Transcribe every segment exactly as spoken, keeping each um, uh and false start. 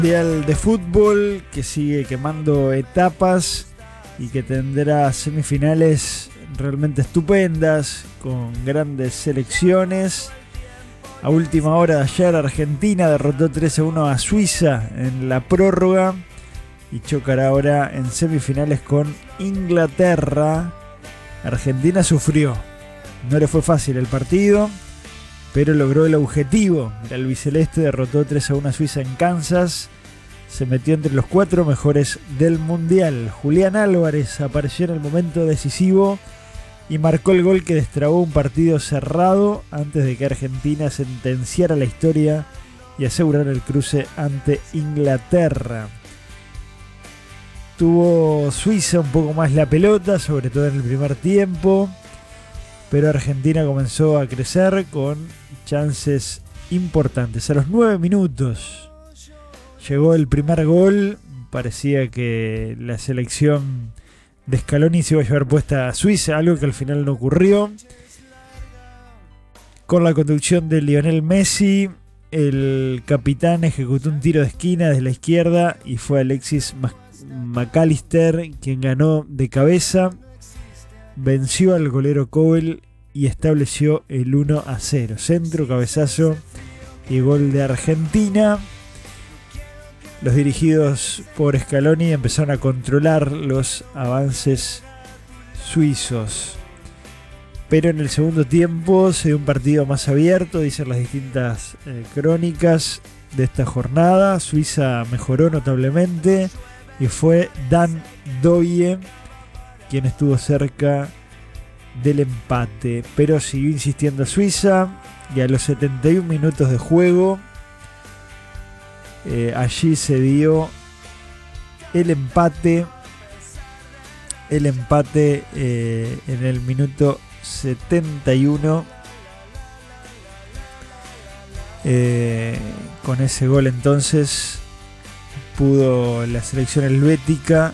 Mundial de fútbol que sigue quemando etapas y que tendrá semifinales realmente estupendas con grandes selecciones. A última hora de ayer, Argentina derrotó tres a uno a Suiza en la prórroga y chocará ahora en semifinales con Inglaterra. Argentina sufrió, no le fue fácil el partido, pero logró el objetivo. El albiceleste derrotó tres a uno a Suiza en Kansas. Se metió entre los cuatro mejores del Mundial. Julián Álvarez apareció en el momento decisivo y marcó el gol que destrabó un partido cerrado antes de que Argentina sentenciara la historia y asegurara el cruce ante Inglaterra. Tuvo Suiza un poco más la pelota, sobre todo en el primer tiempo, pero Argentina comenzó a crecer con chances importantes. A los nueve minutos llegó el primer gol. Parecía que la selección de Scaloni se iba a llevar puesta a Suiza, algo que al final no ocurrió. Con la conducción de Lionel Messi, el capitán ejecutó un tiro de esquina desde la izquierda y fue Alexis McAllister quien ganó de cabeza. Venció al golero Cowell y estableció el uno a cero. Centro, cabezazo y gol de Argentina. Los dirigidos por Scaloni empezaron a controlar los avances suizos. Pero en el segundo tiempo se dio un partido más abierto, dicen las distintas eh, crónicas de esta jornada. Suiza mejoró notablemente y fue Dan Doye quien estuvo cerca del empate, pero siguió insistiendo Suiza y a los setenta y un minutos de juego eh, allí se dio el empate el empate eh, en el minuto setenta y uno. Eh, con ese gol entonces pudo la selección helvética.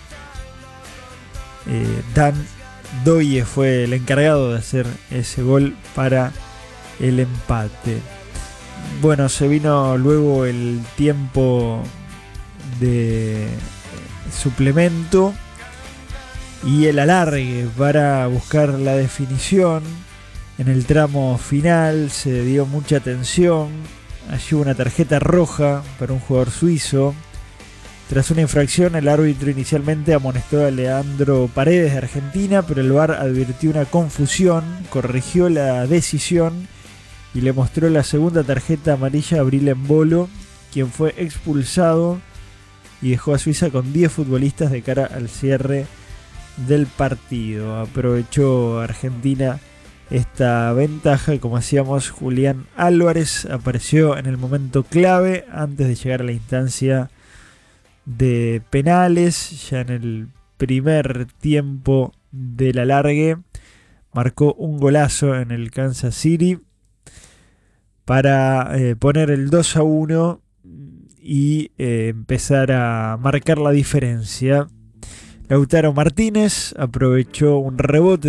Eh, Dan Doye fue el encargado de hacer ese gol para el empate. Bueno, se vino luego el tiempo de suplemento y el alargue para buscar la definición. En el tramo final se dio mucha tensión. Allí hubo una tarjeta roja para un jugador suizo. Tras una infracción, el árbitro inicialmente amonestó a Leandro Paredes de Argentina, pero el V A R advirtió una confusión, corrigió la decisión y le mostró la segunda tarjeta amarilla a Abril Embolo, quien fue expulsado y dejó a Suiza con diez futbolistas de cara al cierre del partido. Aprovechó Argentina esta ventaja y, como decíamos, Julián Álvarez apareció en el momento clave antes de llegar a la instancia de penales. Ya en el primer tiempo del alargue marcó un golazo en el Kansas City para eh, poner el dos a uno y eh, empezar a marcar la diferencia. Lautaro Martínez aprovechó un rebote